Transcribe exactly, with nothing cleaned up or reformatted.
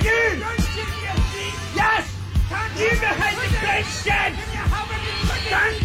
you! Don't you, you Yes! You behind the bench, Dad! Can you have a Stand